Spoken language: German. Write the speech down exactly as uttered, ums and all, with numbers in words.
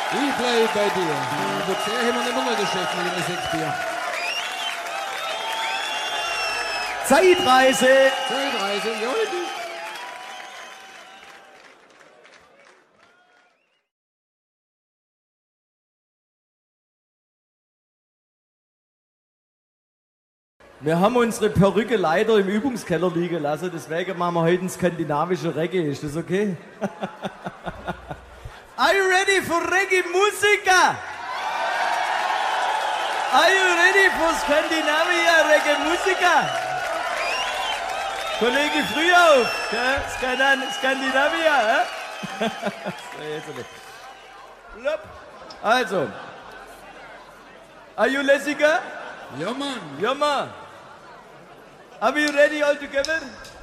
Ich bleib bei dir. Aber sehr haben wir immer noch den Chef mit dem sechs Bier. Zeitreise! Zeitreise, ja, bitte. Wir haben unsere Perücke leider im Übungskeller liegen lassen, deswegen machen wir heute ein skandinavische Reggae. Ist das okay? Are you ready for Reggae Musiker? Are you ready for Scandinavia Reggae Musiker? Kollege Frühauf, gell? Skandan- Skandinavia, hä? Also, are you Lessiger? Ja, Mann. Ja, Mann. Are we ready all together?